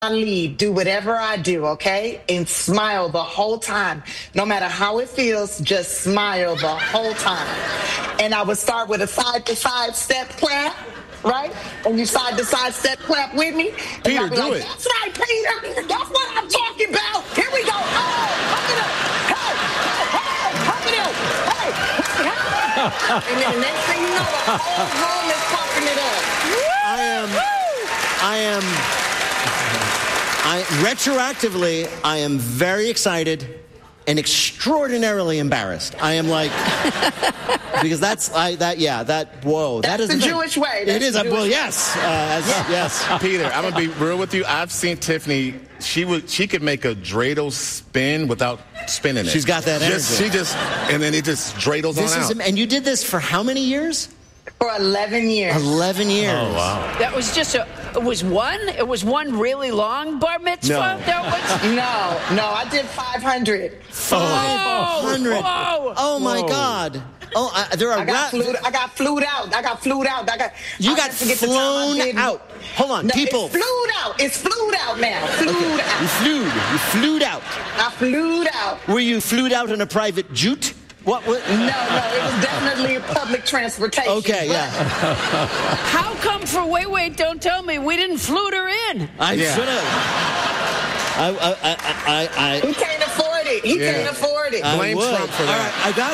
leave, do whatever I do, okay? And smile the whole time. No matter how it feels, just smile the whole time. And I would start with a side-to-side step clap, right? And you side-to-side step clap with me. And Peter, I'll be do like, it. That's right, Peter. That's what I'm talking about. Here we go. Oh, pump it up. Hey, hey, pump it up. Hey, hey. And then the next thing you know, the whole room is pumping it up. Retroactively, I am very excited and extraordinarily embarrassed. I am like, because whoa. That's the Jewish way. It is. Well, yes. Yes. Peter, I'm going to be real with you. I've seen Tiffany. She could make a dreidel spin without spinning it. She's got that energy. And then it just dreidels on out. And you did this for how many years? For 11 years. 11 years. Oh, wow. That was just it was one really long bar mitzvah? No, I did 500. 500. Whoa. Oh, my God. Oh, I got flued out. You got flown out. Hold on, no, people. It's flued out now. Flued out. You flued out. I flued out. Were you flued out in a private jute? What? No, it was definitely public transportation. Okay, yeah. How come for Wait, Don't Tell Me we didn't flute her in? I should have. He can't afford it. He can't afford it. Blame Trump for that. All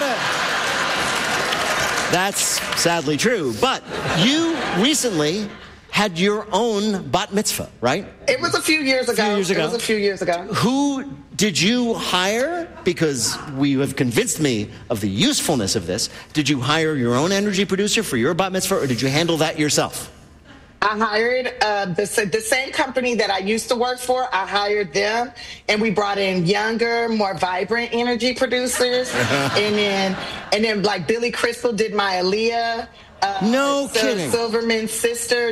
right, That's sadly true. But you recently had your own bat mitzvah, right? It was a few years ago. It was a few years ago. Who did you hire? Because you have convinced me of the usefulness of this. Did you hire your own energy producer for your bat mitzvah, or did you handle that yourself? I hired the same company that I used to work for. I hired them, and we brought in younger, more vibrant energy producers. and then like Billy Crystal did my Aaliyah. No kidding. Silverman's sister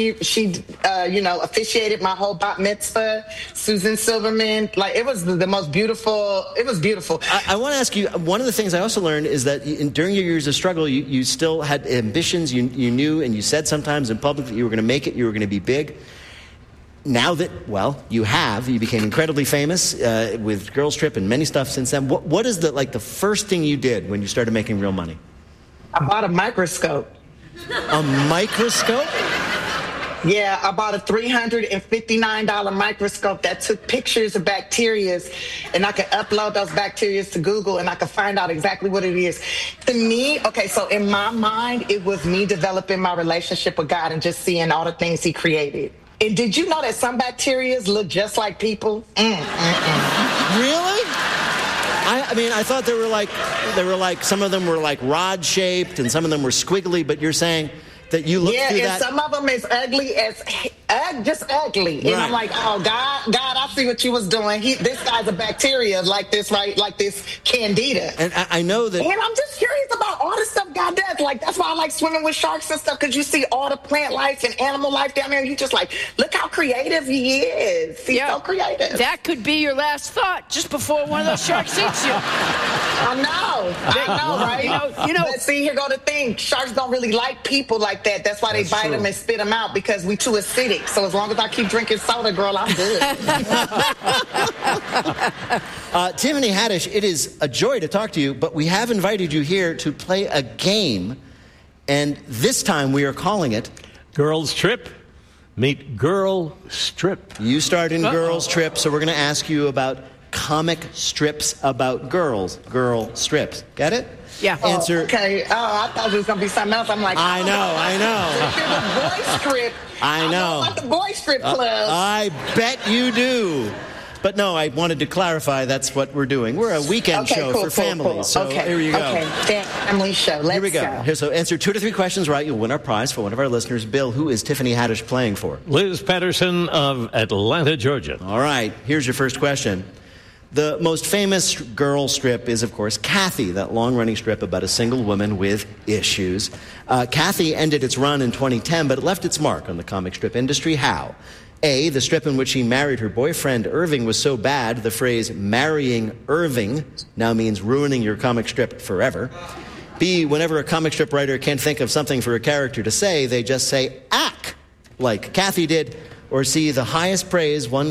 officiated my whole bat mitzvah. Susan Silverman, like it was the most beautiful. It was beautiful. I want to ask you, one of the things I also learned is that during your years of struggle, you still had ambitions. You knew, and you said sometimes in public that you were going to make it. You were going to be big. Now that, you became incredibly famous with Girls Trip and many stuff since then. What is the first thing you did when you started making real money? I bought a microscope. A microscope? Yeah, I bought a $359 microscope that took pictures of bacteria, and I could upload those bacteria to Google, and I could find out exactly what it is. To me, so in my mind, it was me developing my relationship with God and just seeing all the things He created. And did you know that some bacteria look just like people? Really? I thought they were like some of them were like rod shaped and some of them were squiggly, but you're saying that you look through that. Yeah, and some of them is ugly as just ugly. And I'm like, oh God, I see what you was doing. This guy's a bacteria like this, right? Like this candida. And I know that. And I'm just curious about all the stuff God does. Like that's why I like swimming with sharks and stuff, because you see all the plant life and animal life down there, and you just like, look how creative He is. He's so creative. That could be your last thought just before one of those sharks eats you. I know, right? But see, here go the thing. Sharks don't really like people like that. That's why they bite them and spit them out, because we too acidic. So as long as I keep drinking soda, girl, I'm good. Tiffany Haddish, it is a joy to talk to you, but we have invited you here to play a game, and this time we are calling it Girls Trip. Meet Girl Strip. You starred in Girls Trip, so we're going to ask you about comic strips about girls. Girl strips. Get it? Yeah. Answer. Okay. Oh, I thought it was going to be something else. I'm like, I know. The boy strip. I know. I don't like the boy strip club. I bet you do. But no, I wanted to clarify that's what we're doing. We're a weekend show for families. So here you go. Okay, family show. Let's Here we go. So answer 2 to 3 questions right. You'll win our prize for one of our listeners. Bill, who is Tiffany Haddish playing for? Liz Patterson of Atlanta, Georgia. All right. Here's your first question. The most famous girl strip is, of course, Kathy, that long-running strip about a single woman with issues. Kathy ended its run in 2010, but it left its mark on the comic strip industry. How? A, the strip in which she married her boyfriend Irving was so bad, the phrase marrying Irving now means ruining your comic strip forever. B, whenever a comic strip writer can't think of something for a character to say, they just say, ack, like Kathy did. or see the highest praise one